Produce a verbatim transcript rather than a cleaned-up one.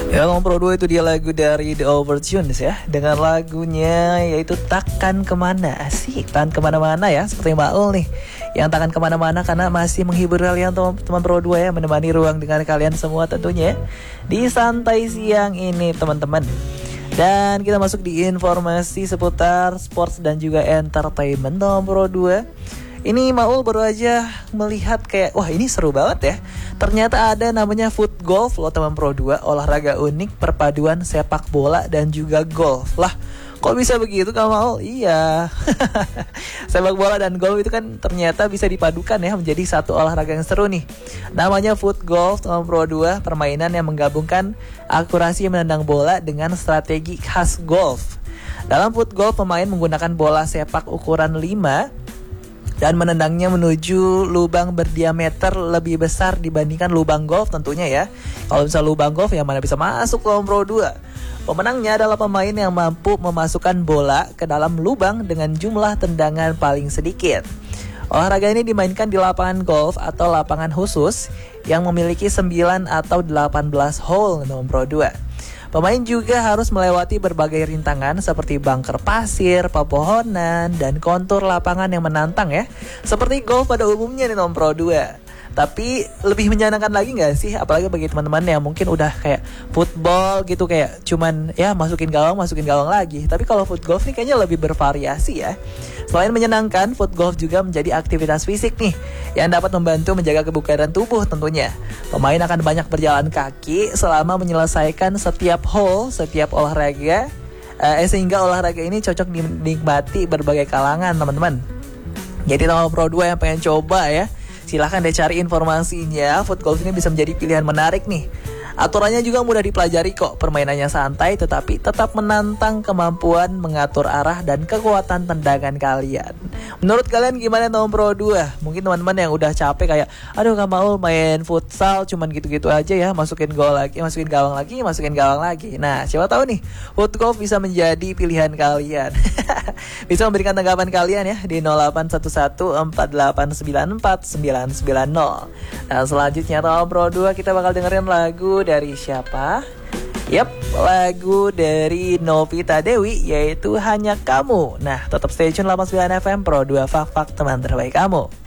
Ya, Pro dua itu dia lagu dari The Overtunes ya, dengan lagunya yaitu Takkan Kemana. Asik, takkan kemana-mana ya, seperti Maul nih yang takkan kemana-mana karena masih menghibur kalian teman-teman Pro dua ya, menemani ruang dengan kalian semua tentunya di santai siang ini teman-teman. Dan kita masuk di informasi seputar sports dan juga entertainment teman Pro dua. Ini Maul baru aja melihat kayak, wah ini seru banget ya. Ternyata ada namanya foot golf loh teman Pro dua. Olahraga unik perpaduan sepak bola dan juga golf. Lah kok bisa begitu Kak Maul? Iya sepak bola dan golf itu kan ternyata bisa dipadukan ya menjadi satu olahraga yang seru nih. Namanya foot golf teman Pro dua. Permainan yang menggabungkan akurasi menendang bola dengan strategi khas golf. Dalam foot golf pemain menggunakan bola sepak ukuran lima dan menendangnya menuju lubang berdiameter lebih besar dibandingkan lubang golf tentunya ya. Kalau misal lubang golf yang mana bisa masuk ke Pro dua. Pemenangnya adalah pemain yang mampu memasukkan bola ke dalam lubang dengan jumlah tendangan paling sedikit. Olahraga ini dimainkan di lapangan golf atau lapangan khusus yang memiliki sembilan atau delapan belas hole Pro dua. Pemain juga harus melewati berbagai rintangan seperti bunker pasir, pepohonan, dan kontur lapangan yang menantang ya. Seperti golf pada umumnya nih nomor Pro dua. Tapi lebih menyenangkan lagi gak sih? Apalagi bagi teman-teman yang mungkin udah kayak football gitu, kayak cuman ya masukin gawang, masukin gawang lagi. Tapi kalau foot golf nih kayaknya lebih bervariasi ya. Selain menyenangkan, foot golf juga menjadi aktivitas fisik nih yang dapat membantu menjaga kebugaran tubuh tentunya. Pemain akan banyak berjalan kaki selama menyelesaikan setiap hole, setiap olahraga, eh, sehingga olahraga ini cocok dinikmati berbagai kalangan teman-teman. Jadi teman Pro dua yang pengen coba ya, silahkan deh cari informasinya. Foot golf ini bisa menjadi pilihan menarik nih. Aturannya juga mudah dipelajari kok. Permainannya santai tetapi tetap menantang kemampuan mengatur arah dan kekuatan tendangan kalian. Menurut kalian gimana nomor Pro dua? Mungkin teman-teman yang udah capek kayak, aduh gak mau main futsal cuman gitu-gitu aja ya, masukin gol lagi, masukin gawang lagi, masukin gawang lagi. Nah siapa tahu nih foot golf bisa menjadi pilihan kalian. Bisa memberikan tanggapan kalian ya di nol delapan satu satu empat delapan sembilan empat sembilan sembilan nol. Nah selanjutnya nomor Pro dua kita bakal dengerin lagu dari siapa? Yap, lagu dari Novita Dewi yaitu Hanya Kamu. Nah, tetap stay tune delapan puluh sembilan F M Pro dua, Fak Fak teman terbaik kamu.